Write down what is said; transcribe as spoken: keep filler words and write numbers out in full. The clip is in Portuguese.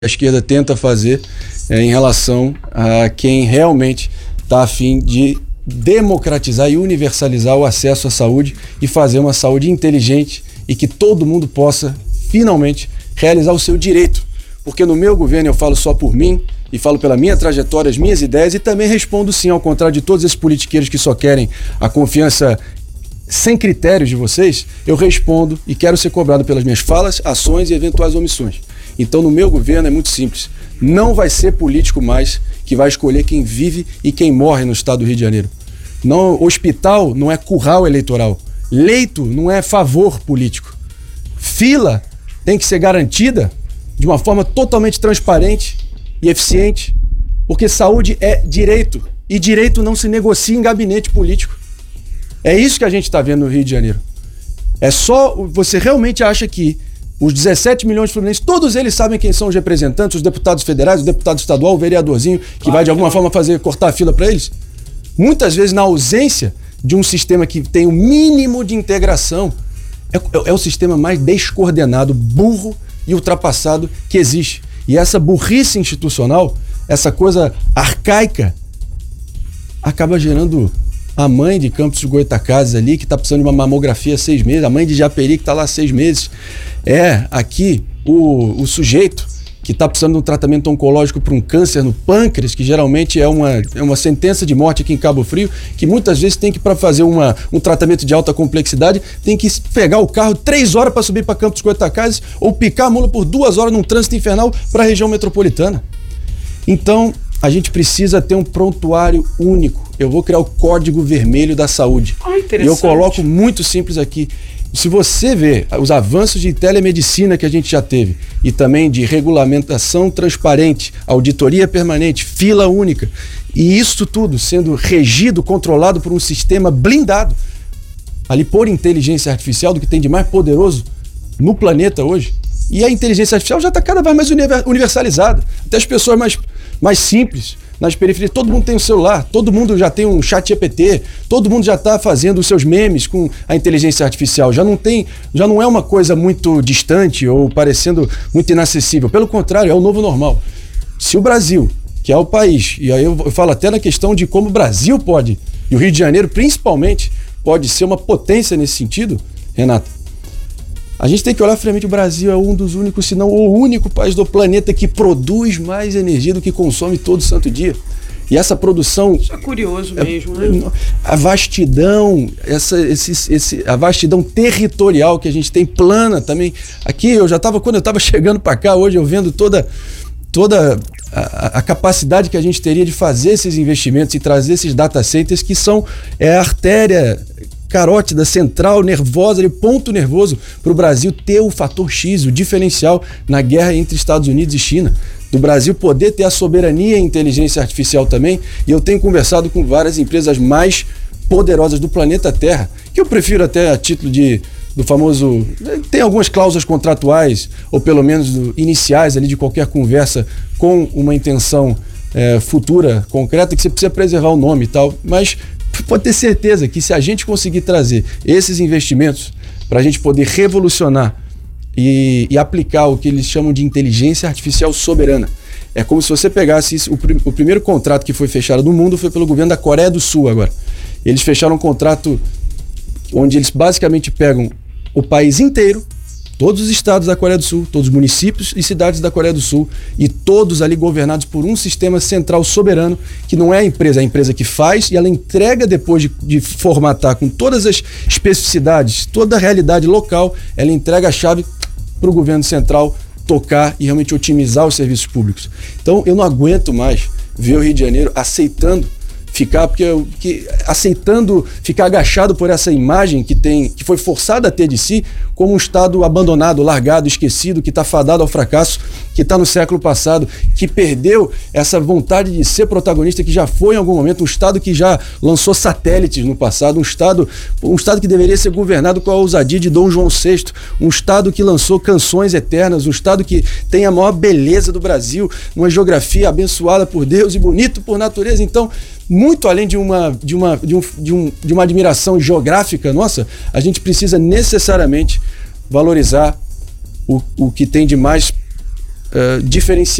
a esquerda tenta fazer é, em relação a quem realmente está a fim de democratizar e universalizar o acesso à saúde e fazer uma saúde inteligente e que todo mundo possa, finalmente, realizar o seu direito. Porque no meu governo eu falo só por mim e falo pela minha trajetória, as minhas ideias e também respondo sim, ao contrário de todos esses politiqueiros que só querem a confiança sem critérios de vocês, eu respondo e quero ser cobrado pelas minhas falas, ações e eventuais omissões. Então, no meu governo é muito simples. Não vai ser político mais que vai escolher quem vive e quem morre no estado do Rio de Janeiro. Não, hospital não é curral eleitoral. Leito não é favor político. Fila tem que ser garantida de uma forma totalmente transparente e eficiente, porque saúde é direito e direito não se negocia em gabinete político. É isso que a gente está vendo no Rio de Janeiro. É só, você realmente acha que os dezessete milhões de fluminenses, todos eles sabem quem são os representantes, os deputados federais, o deputado estadual, o vereadorzinho, que claro, vai de alguma forma fazer cortar a fila para eles? Muitas vezes, na ausência de um sistema que tem o mínimo de integração, é, é, é o sistema mais descoordenado, burro e ultrapassado que existe. E essa burrice institucional, essa coisa arcaica, acaba gerando a mãe de Campos de Goytacazes ali, que está precisando de uma mamografia há seis meses, a mãe de Japeri, que está lá há seis meses. É, aqui, o, o sujeito que está precisando de um tratamento oncológico para um câncer no pâncreas, que geralmente é uma, é uma sentença de morte aqui em Cabo Frio, que muitas vezes tem que, para fazer uma, um tratamento de alta complexidade, tem que pegar o carro três horas para subir para Campos de Goytacazes ou picar a mula por duas horas num trânsito infernal para a região metropolitana. Então, a gente precisa ter um prontuário único. Eu vou criar o Código Vermelho da Saúde. Ah, interessante. E eu coloco muito simples aqui. Se você vê os avanços de telemedicina que a gente já teve e também de regulamentação transparente, auditoria permanente, fila única, e isso tudo sendo regido, controlado por um sistema blindado, ali por inteligência artificial, do que tem de mais poderoso no planeta hoje. E a inteligência artificial já está cada vez mais universalizada. Até as pessoas mais, mais simples, nas periferias, todo mundo tem um celular, todo mundo já tem um chat G P T, todo mundo já está fazendo os seus memes com a inteligência artificial. Já não tem, já não é uma coisa muito distante ou parecendo muito inacessível. Pelo contrário, é o novo normal. Se o Brasil, que é o país, e aí eu falo até na questão de como o Brasil pode, e o Rio de Janeiro principalmente, pode ser uma potência nesse sentido, Renata, a gente tem que olhar friamente, o Brasil é um dos únicos, se não o único país do planeta que produz mais energia do que consome todo santo dia. E essa produção... Isso é curioso é, mesmo, né? A vastidão, essa, esse, esse, a vastidão territorial que a gente tem plana também. Aqui eu já estava, quando eu estava chegando para cá hoje, eu vendo toda, toda a, a capacidade que a gente teria de fazer esses investimentos e trazer esses data centers que são é, a artéria carótida, central, nervosa, ponto nervoso para o Brasil ter o fator X, o diferencial na guerra entre Estados Unidos e China. Do Brasil poder ter a soberania em inteligência artificial também. E eu tenho conversado com várias empresas mais poderosas do planeta Terra, que eu prefiro até a título de, do famoso... Tem algumas cláusulas contratuais, ou pelo menos do, iniciais ali de qualquer conversa com uma intenção é, futura, concreta, que você precisa preservar o nome e tal, mas pode ter certeza que se a gente conseguir trazer esses investimentos para a gente poder revolucionar e, e aplicar o que eles chamam de inteligência artificial soberana. É como se você pegasse isso, o, prim, o primeiro contrato que foi fechado no mundo foi pelo governo da Coreia do Sul agora. Eles fecharam um contrato onde eles basicamente pegam o país inteiro, todos os estados da Coreia do Sul, todos os municípios e cidades da Coreia do Sul, e todos ali governados por um sistema central soberano, que não é a empresa, é a empresa que faz e ela entrega depois de, de formatar com todas as especificidades, toda a realidade local, ela entrega a chave para o governo central tocar e realmente otimizar os serviços públicos. Então eu não aguento mais ver o Rio de Janeiro aceitando ficar, porque, que, aceitando ficar agachado por essa imagem que, tem, que foi forçada a ter de si como um estado abandonado, largado, esquecido, que está fadado ao fracasso, que está no século passado, que perdeu essa vontade de ser protagonista, que já foi em algum momento um estado que já lançou satélites no passado, um estado, um estado que deveria ser governado com a ousadia de Dom João sexto, um estado que lançou canções eternas, um estado que tem a maior beleza do Brasil, uma geografia abençoada por Deus e bonito por natureza. Então, muito além de uma, de uma, de um, de um, de uma admiração geográfica nossa, a gente precisa necessariamente valorizar o, o que tem de mais uh, diferenciar